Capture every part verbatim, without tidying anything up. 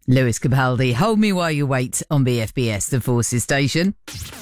Lewis Capaldi, Hold Me While You Wait on B F B S, the Forces station.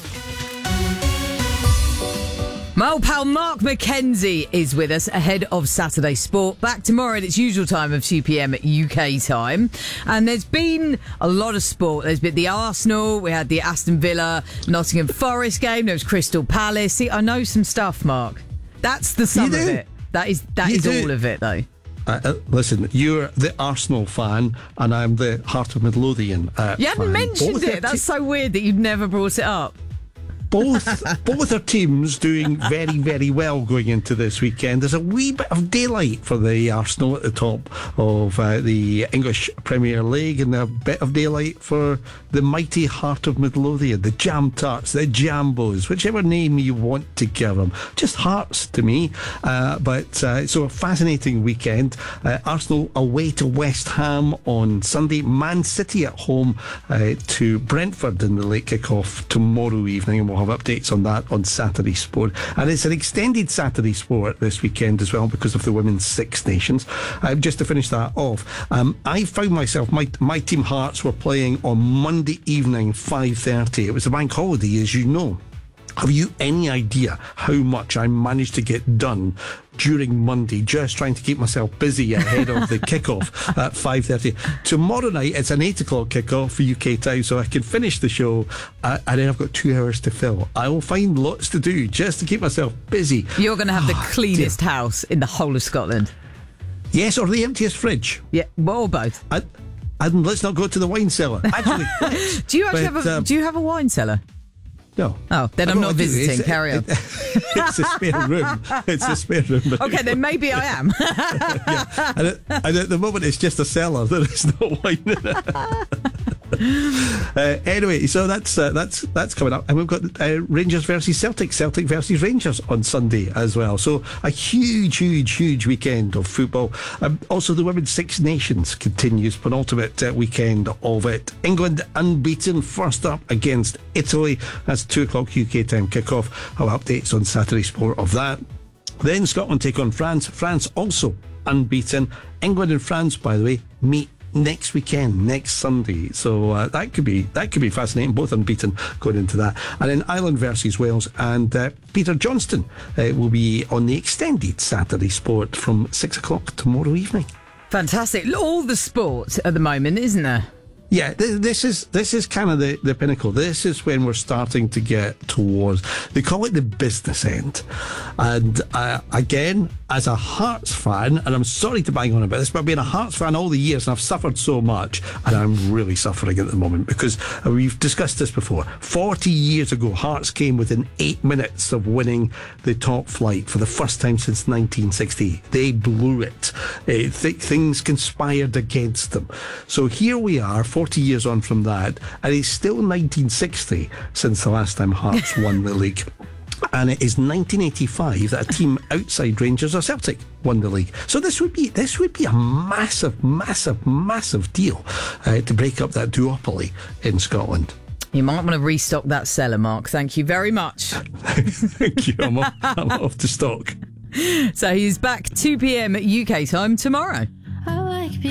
My old pal Mark McKenzie is with us ahead of Saturday Sport. Back tomorrow at its usual time of two p.m. U K time. And there's been a lot of sport. There's been the Arsenal, we had the Aston Villa, Nottingham Forest game, there was Crystal Palace. See, I know some stuff, Mark. That's the sum of it. That is that You is do. all of it, though. Uh, uh, listen, you're the Arsenal fan, and I'm the Heart of Midlothian uh, You hadn't fan. mentioned Both it. are That's te- so weird that you'd never brought it up. both both are teams doing very, very well going into this weekend. There's a wee bit of daylight for the Arsenal at the top of uh, the English Premier League, and a bit of daylight for the mighty Heart of Midlothian, the Jam Tarts, the Jambos, whichever name you want to give them. Just Hearts to me. Uh, but uh, so a fascinating weekend. Uh, Arsenal away to West Ham on Sunday. Man City at home uh, to Brentford in the late kick-off tomorrow evening, and we'll have updates on that on Saturday Sport. And it's an extended Saturday Sport this weekend as well because of the Women's Six Nations. Uh, just to finish that off, um, I found myself, my, my team Hearts were playing on Monday evening, five thirty. It was a bank holiday, as you know. Have you any idea how much I managed to get done during Monday, just trying to keep myself busy ahead of the kickoff at five thirty? Tomorrow night, it's an eight o'clock kickoff for U K time, so I can finish the show, uh, and then I've got two hours to fill. I will find lots to do just to keep myself busy. You're going to have the Oh, cleanest dear. house in the whole of Scotland. Yes, or the emptiest fridge. Yeah, well, or both. And, and let's not go to the wine cellar. Actually, let's. Do you actually But, have a um, Do you have a wine cellar? No. Oh, then I I'm know not I do. visiting. It's- Carry on. it- it's a spare room. It's a spare room. Okay, then maybe I am. Yeah. And, at, and at the moment, it's just a cellar. There is no wine in it. uh, anyway, so that's uh, that's that's coming up, and we've got uh, Rangers versus Celtic, Celtic versus Rangers on Sunday as well. So a huge, huge, huge weekend of football. Um, also, the Women's Six Nations continues, penultimate uh, weekend of it. England unbeaten, first up against Italy. That's two o'clock U K time kickoff. I'll have updates on Saturday Sport of that. Then Scotland take on France. France also unbeaten. England and France, by the way, meet next weekend, next Sunday. So uh, that could be that could be fascinating. Both unbeaten going into that. And then Ireland versus Wales, and uh, Peter Johnston uh, will be on the extended Saturday Sport from six o'clock tomorrow evening. Fantastic. All the sport at the moment, isn't there? Yeah, th- this is this is kind of the, the pinnacle. This is when we're starting to get towards, they call it the business end. And uh, again, as a Hearts fan, and I'm sorry to bang on about this, but I've been a Hearts fan all the years and I've suffered so much, and I'm really suffering at the moment because uh, we've discussed this before. forty years ago, Hearts came within eight minutes of winning the top flight for the first time since nineteen sixty. They blew it. Uh, th- things conspired against them. So here we are, forty years on from that, and it's still nineteen sixty since the last time Hearts won the league. And it is nineteen eighty-five that a team outside Rangers or Celtic won the league. So this would be this would be a massive, massive, massive deal uh, to break up that duopoly in Scotland. You might want to restock that cellar, Mark. Thank you very much. Thank you. I'm off, I'm off to stock. So he's back two p.m. U K time tomorrow.